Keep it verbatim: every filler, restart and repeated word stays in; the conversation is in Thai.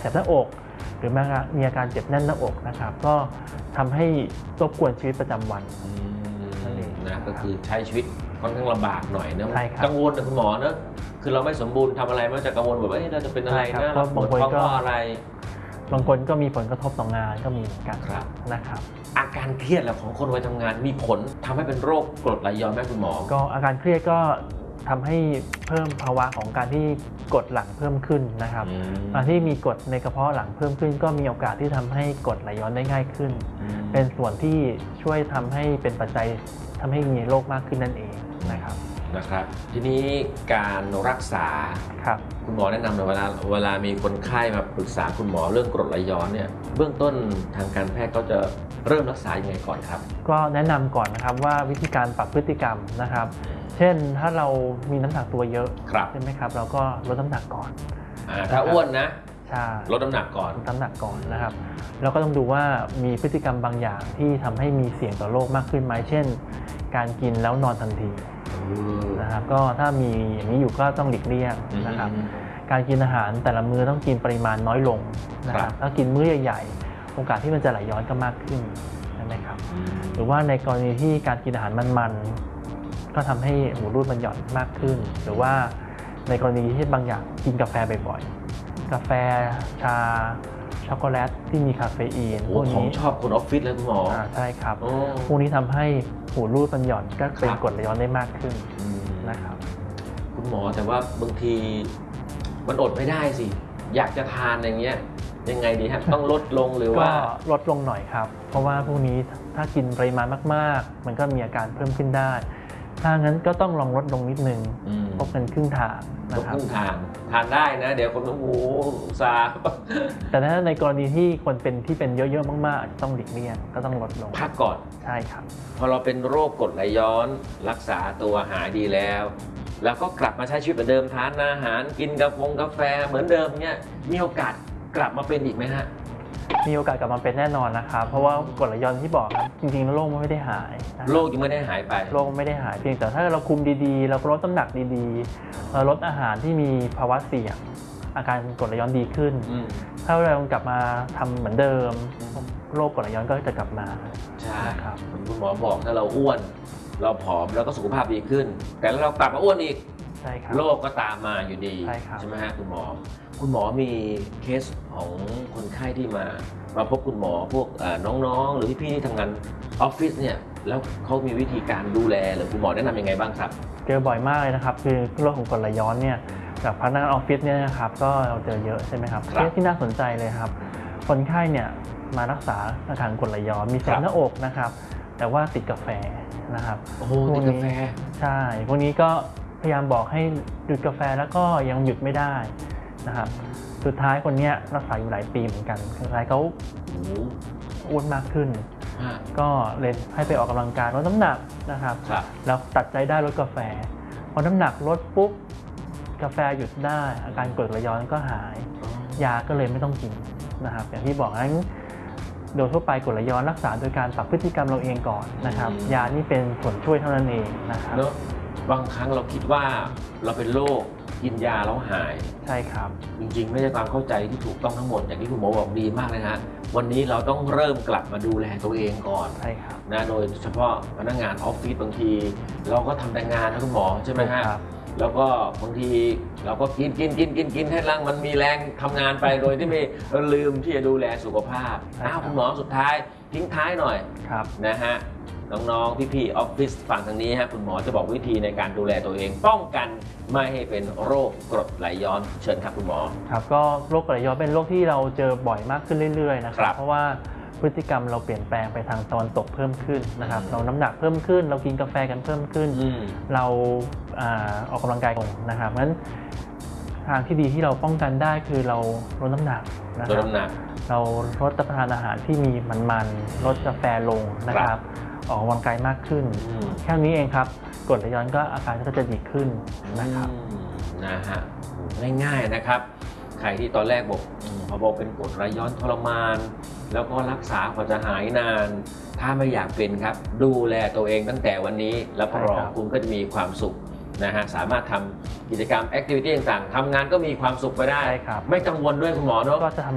บหน้าอกหรือมีอาการเจ็บแน่นหน้าอกนะครับก็ทำให้รบกวนชีวิตประจำวันนั่นเองนะก็คือใช้ชีวิตค่อนข้างลำบากหน่อยนะกังวลนะคุณหมอเนอะคือเราไม่สมบูรณ์ทำอะไรมันจะกังวลแบบว่าเราจะเป็นอะไรนะเราปวดท้องเพราะอะไรบางคนก็มีผลกระทบต่องานก็มีเหมือนกันนะครับอาการเครียดของคนวัยทำงานมีผลทำให้เป็นโรคกรดไหลย้อนไหมคุณหมอก็อาการเครียดก็ทำให้เพิ่มภาวะของการที่กรดหลั่งเพิ่มขึ้นนะครับการที่มีกรดในกระเพาะหลั่งเพิ่มขึ้นก็มีโอกาสที่ทำให้กรดไหลย้อนได้ง่ายขึ้นเป็นส่วนที่ช่วยทำให้เป็นปัจจัยทำให้มีโรคมากขึ้นนั่นเองนะครับนะครับทีนี้การรักษาครับคุณหมอแนะนำเลยเวลาเวลามีคนไข้มาปรึกษาคุณหมอเรื่องกรดไหลย้อนเนี่ยเบื้องต้นทางการแพทย์ก็จะเริ่มรักษายังไงก่อนครับก็แนะนำก่อนนะครับว่าวิธีการปรับพฤติกรรมนะครับเช่นถ้าเรามีน้ำหนักตัวเยอะใช่ไหมครับเราก็ลดน้ำหนักก่อนถ้าอ้วนนะใช่ลดน้ำหนักก่อนลดน้ำหนักก่อนนะครับเราก็ต้องดูว่ามีพฤติกรรมบางอย่างที่ทำให้มีเสี่ยงต่อโรคมากขึ้นไหมเช่นการกินแล้วนอนทันทีนะครับก็ถ้ามีอย่างนี้อยู่ก็ต้องหลีกเลี่ยงนะครับการกินอาหารแต่ละมื้อต้องกินปริมาณน้อยลงนะครับถ้ากินมื้อใหญ่ๆโอกาสที่มันจะไหลย้อนก็มากขึ้นใช่ไหมครับหรือว่าในกรณีที่การกินอาหารมันๆก็ทำให้หูรูดมันหย่อนมากขึ้นหรือว่าในกรณีที่บางอย่างกินกาแฟบ่อยๆกาแฟชาช็อกโกแลตที่มีคาเฟอีนพวกนี้ชอบคนออฟฟิศเลยคุณหมอใช่ครับพวกนี้ทำให้หูรูดมันหย่อนก็เป็นกรดไหลย้อนได้มากขึ้นนะครับคุณหมอแต่ว่าบางทีมันอดไม่ได้สิอยากจะทานอย่างเงี้ยยังไงดีครับต้องลดลงหรือว่าลดลงหน่อยครับเพราะว่าพวกนี้ถ้ากินปริมาณมากๆมันก็มีอาการเพิ่มขึ้นได้ถ้างั้นก็ต้องลองลดลงนิดนึงพบกันครึ่งทางนะครับครึ่งทางทานได้นะเดี๋ยวคนต้องโอ้ซาแต่ถ้าในกรณีที่คนเป็นที่เป็นเยอะๆมากๆอาจจะต้องหลีกเลี่ยงก็ต้องลดลงพักก่อนใช่ครับพอเราเป็นโรคกรดไหลย้อนรักษาตัวหายดีแล้วแล้วก็กลับมาใช้ชีวิตเหมือนเดิมทานอาหารกินกาแฟกาแฟเหมือนเดิมเนี่ยมีโอกาสกลับมาเป็นอีกไหมฮะมีโอกาสกลับมาเป็นแน่นอนนะครับเพราะว่ากรดไหลย้อนที่บอกครับจริงๆโรคมันไม่ได้หายโรคยังไม่ได้หายไปโรคไม่ได้หายเพียงแต่ถ้าเราคุมดีๆเราลดน้ำหนักดีๆเราลดอาหารที่มีภาวะเสี่ยงอาการกรดไหลย้อนดีขึ้นถ้าเรากลับมาทำเหมือนเดิมโรคกรดไหลย้อนก็จะกลับมาใช่ครับคุณหมอบอกถ้าเราอ้วนเราผอมแล้วก็สุขภาพดีขึ้นแต่เรากลับมาอ้วนอีกโรคก็ตามมาอยู่ดีใช่ไหมฮะคุณหมอคุณหมอมีเคสของคนไข้ที่มามาพบคุณหมอพวกน้องๆหรือพี่ๆที่ทำงานออฟฟิศเนี่ยแล้วเขามีวิธีการดูแลหรือคุณหมอแนะนำยังไงบ้างครับเจอบ่อยมากเลยนะครับคือโรคของกรดไหลย้อนเนี่ยจากพนักงานออฟฟิศเนี่ยนะครับก็เราเจอเยอะใช่ไหมครับเคสที่น่าสนใจเลยครับคนไข้เนี่ยมารักษาอาการกรดไหลย้อนมีแสบหน้าอกนะครับแต่ว่าติดกาแฟนะครับโอ้โหติดกาแฟใช่พวกนี้ก็พยายามบอกให้หยุดกาแฟแล้วก็ยังหยุดไม่ได้นะครับสุดท้ายคนนี้รักษาอยู่หลายปีเหมือนกันสุดท้ายเขาอ้วนมากขึ้นก็เลยให้ไปออกกำลังกายลดน้ำหนักนะครับแล้วตัดใจได้ลดกาแฟพอน้ำหนักลดปุ๊บกาแฟหยุดได้อาการกรดไหลย้อนก็หายยาก็เลยไม่ต้องกินนะครับอย่างที่บอกนั้นโดยทั่วไปกรดไหลย้อนรักษาโดยการปรับพฤติกรรมเราเองก่อนนะครับยานี่เป็นส่วนช่วยเท่านั้นเองนะครับแล้วบางครั้งเราคิดว่าเราเป็นโรคกินยาแล้วหายใช่ครับจริงๆไม่ใช่ความเข้าใจที่ถูกต้องทั้งหมดอย่างที่คุณหมอบอกดีมากเลยนะวันนี้เราต้องเริ่มกลับมาดูแลตัวเองก่อนใช่ครับนะโดยเฉพาะพนักงานออฟฟิศบางทีเราก็ทำแต่งานนะคุณหมอใช่ไหมฮะแล้วก็บางทีเราก็กินกินกินกินกินให้ร่างมันมีแรงทำงานไปโดยที่ไม่ลืมที่จะดูแลสุขภาพอ้าวคุณหมอสุดท้ายทิ้งท้ายหน่อยนะฮะน้องๆพี่ๆออฟฟิศฝั่งทางนี้ฮะคุณหมอจะบอกวิธีในการดูแลตัวเองป้องกันไม่ให้เป็นโรคกรดไหลย้อนเชิญครับคุณหมอครับก็โรคกรดไหลย้อนเป็นโรคที่เราเจอบ่อยมากขึ้นเรื่อยๆนะครับเพราะว่าพฤติกรรมเราเปลี่ยนแปลงไปทางตะวันตกเพิ่มขึ้นนะครับเราน้ำหนักเพิ่มขึ้นเรากินกาแฟกันเพิ่มขึ้นเราออกกำลังกายกันนะครับงั้นทางที่ดีที่เราป้องกันได้คือเราลดน้ำหนักนะครับเราลดรับประทานอาหารที่มีมันๆลดกาแฟลงนะครับออกกำลังกายมากขึ้นแค่นี้เองครับกรดไหลย้อนก็อาการก็จะดีขึ้นนะครับนะฮะง่ายๆนะครับใครที่ตอนแรกบอกพอบอกเป็นกรดไหลย้อนทรมานแล้วก็รักษากว่าจะหายนานถ้าไม่อยากเป็นครับดูแลตัวเองตั้งแต่วันนี้แล้วพอรอคุณก็จะมีความสุขนะฮะสามารถทำกิจกรรมแอคทิวิตี้ต่างๆทำงานก็มีความสุขไปได้ไม่กังวลด้วยคุณหมอเนาะ